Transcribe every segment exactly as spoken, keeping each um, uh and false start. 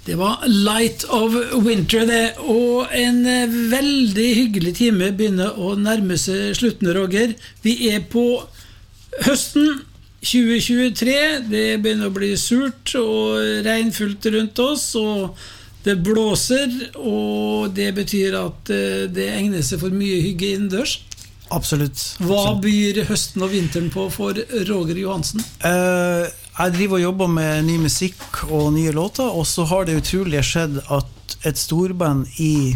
Det var Light of Winter det, og en veldig hyggelig time begynner å nærme seg slutten, Roger. Vi er på høsten tjue tjuetre, det begynner å bli surt og regnfullt rundt oss, og det blåser, og det betyr at det egner seg for mye hygge innendørs. Absolutt. Hva byr høsten og vinteren på for Roger Johansen? Uh, jeg driver og jobber med ny musikk og nye låter, og så har det utrolig skjedd at et storband i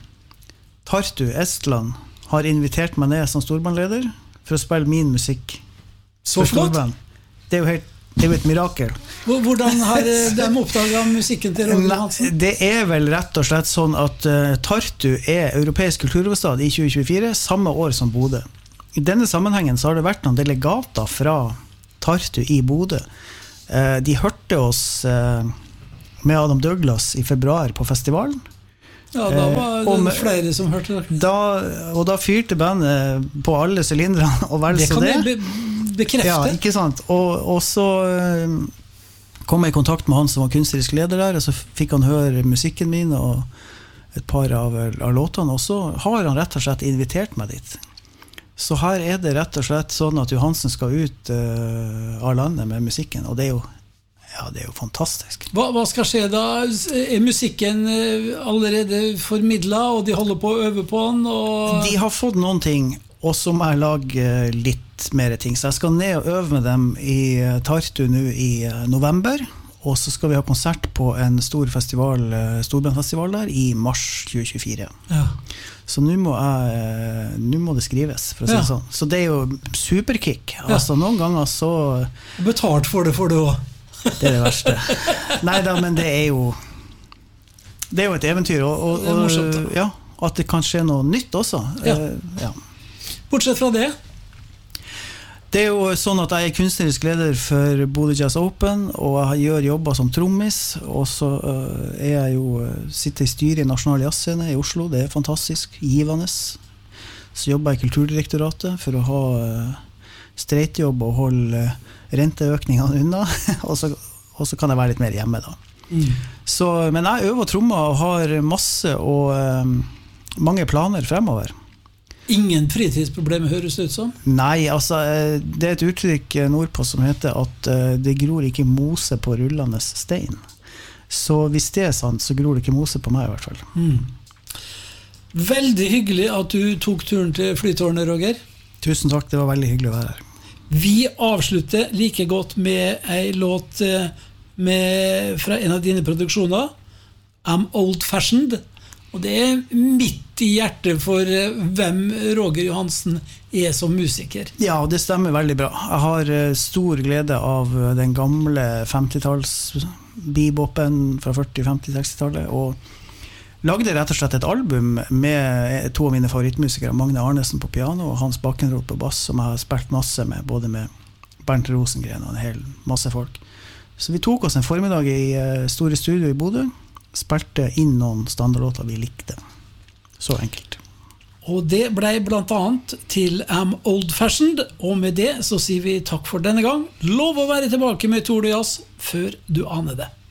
Tartu, Estland, har invitert meg ned som storbandleder for å spille min musikk. Så flott! Det er jo helt Det er jo et mirakel. Hvordan har de oppdaget musikken til Roger Johansen? Det er vel rett og slett sånn at uh, Tartu er europeisk kulturhovedstad i tjue tjuefire, samme år som Bodø. I denne sammenhengen så har det vært noen delegater fra Tartu i Bodø. Uh, de hørte oss uh, med Adam Douglas i februar på festivalen. Ja, da var det uh, flere som hørte det. Da, og da fyrte bandet på alle sylindrene, og vel så det. Det kan jeg bekrefte. Ja, ikke sant? Og, og så uh, kom jeg i kontakt med han som var kunstnerisk leder der, og så fikk han høre musikken min og et par av, av låtene, og så har han rett og slett invitert meg dit. Så her er det rett og slett sånn at Johansen skal ut uh, av landet med musikken, og det er jo, ja, det er jo fantastisk. Hva, hva skal skje da? Er musikken allerede formidlet, og de holder på å øve på den? Og... De har fått noen ting, og så må jeg lage litt mer ting. Så jeg skal ned og øve med dem i Tartu nå i november, og så skal vi ha konsert på en stor festival, storbandfestival der, i mars tjue tjuefire. Ja. Så nå må, jeg, nå må det skrives, for å si det sånn. Så det er jo superkick. Altså, noen ganger så... Betalt for det, for det også. Det er det verste. Neida, men det er jo... Det er jo et eventyr, og, og, det er morsomt, og ja, at det kan skje noe nytt også. Ja. Ja. Bortsett fra det? Det er jo sånn at jeg er kunstnerisk leder for Bodø Jazz Open, og jeg gjør jobber som trommis, og så uh, er jeg jo, sitter i styret i Nasjonal Jazzscene i Oslo, det er fantastisk, givende. Så jobber jeg i Kulturdirektoratet for å ha uh, streitjobb og holde uh, renteøkningene unna, og, så, og så kan jeg være litt mer hjemme da. Mm. Så, men jeg øver trommer og har masse og uh, mange planer fremover. Ingen fritidsproblemer høres ut som? Nei, altså det er et uttrykk nordpå som heter at uh, det gror ikke mose på rullende stein. Så hvis det er sant, så gror det ikke mose på meg i hvert fall. Mm. Veldig hyggelig at du tok turen til Flytårnet, Roger. Tusen takk, det var veldig hyggelig å være her. Vi avslutter like godt med en låt med, fra en av dine produksjoner, I'm Old Fashioned. Og det er midt i hjertet for hvem Roger Johansen er som musiker. Ja, det stemmer veldig bra. Jeg har stor glede av den gamle femtitalls bebopen fra førti-, femti-, seksti-tallet, og lagde rett og slett et album med to av mine favorittmusikere, Magne Arnesen på piano og Hans Bakkenroth på bass, som jeg har spilt masse med, både med Bernt Rosengren og en hel masse folk. Så vi tok oss en formiddag i store studio i Bodø, spilte inn noen standardlåter vi likte. Så enkelt. Og det ble blant annet til I'm Old Fashioned, og med det så sier vi takk for denne gang. Lov å være tilbake med Tour de Jazz før du aner det.